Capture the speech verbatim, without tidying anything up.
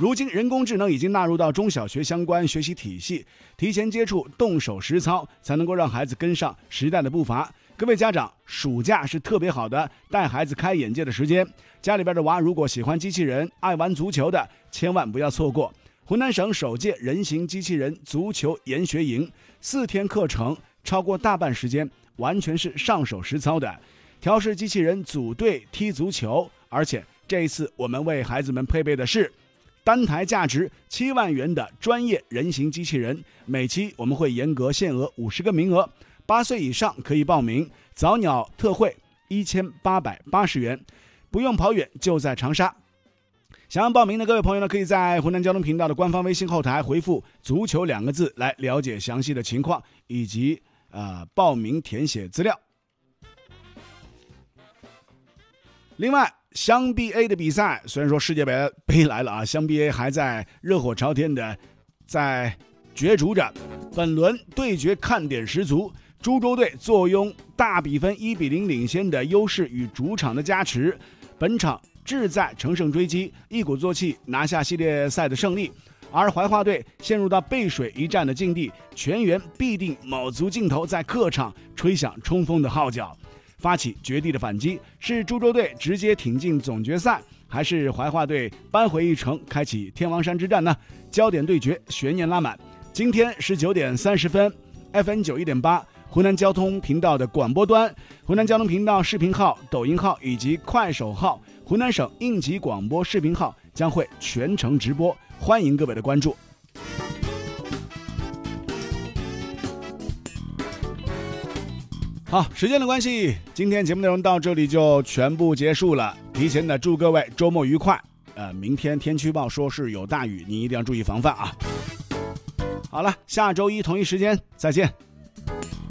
如今人工智能已经纳入到中小学相关学习体系，提前接触动手实操，才能够让孩子跟上时代的步伐。各位家长，暑假是特别好的带孩子开眼界的时间，家里边的娃如果喜欢机器人、爱玩足球的，千万不要错过湖南省首届人形机器人足球研学营，四天课程超过大半时间完全是上手实操的，调试机器人组队踢足球，而且这一次我们为孩子们配备的是单台价值七万元的专业人形机器人，每期我们会严格限额五十个名额，八岁以上可以报名。早鸟特惠一千八百八十元，不用跑远，就在长沙。想要报名的各位朋友呢，可以在湖南交通频道的官方微信后台回复足球两个字来了解详细的情况以及呃报名填写资料。另外湘 B A 的比赛，虽然说世界杯杯来了啊，湘 B A 还在热火朝天的在角逐着，本轮对决看点十足。株洲队坐拥大比分一比零领先的优势与主场的加持，本场志在乘胜追击，一鼓作气拿下系列赛的胜利。而怀化队陷入到背水一战的境地，全员必定卯足劲头在客场吹响冲锋的号角，发起绝地的反击。是株洲队直接挺进总决赛，还是怀化队扳回一城开启天王山之战呢？焦点对决，悬念拉满。今天十九点三十分 F M 九十一点八湖南交通频道的广播端、湖南交通频道视频号、抖音号以及快手号、湖南省应急广播视频号将会全程直播，欢迎各位的关注。好，时间的关系，今天节目内容到这里就全部结束了。提前的祝各位周末愉快。呃，明天天气预报说是有大雨，你一定要注意防范啊。好了，下周一同一时间再见。